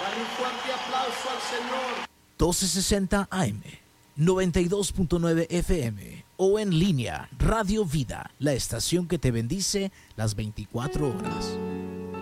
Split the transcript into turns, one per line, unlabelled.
Dale un fuerte aplauso al Señor.
1260 AM, 92.9 FM o en línea Radio Vida, la estación que te bendice las 24 horas.